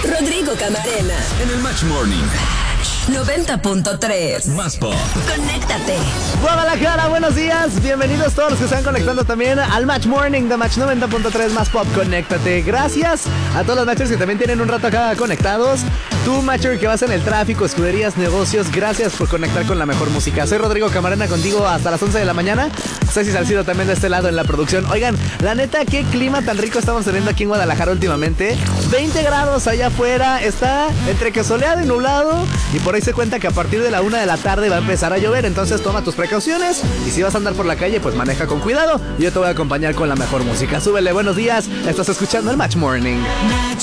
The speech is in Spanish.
Rodrigo Camarena En el Match Morning. 90.3 Más pop. Conéctate. Guadalajara, buenos días. Bienvenidos todos los que están conectando también al Match Morning de Match 90.3 Más Pop. Conéctate. Gracias a todos los matchers que también tienen un rato acá conectados. Tú, matcher, que vas en el tráfico, escuderías, negocios, gracias por conectar con la mejor música. Soy Rodrigo Camarena contigo hasta las 11 de la mañana. Ceci Salcido también de este lado en la producción. Oigan, la neta, qué clima tan rico estamos teniendo aquí en Guadalajara últimamente. 20 grados allá afuera. Está entre que soleado y nublado. Y por ahí se cuenta que a partir de la 1 de la tarde va a empezar a llover. Entonces toma tus precauciones. Y si vas a andar por la calle, pues maneja con cuidado. Yo te voy a acompañar con la mejor música. Súbele, buenos días. Estás escuchando el Match Morning. Match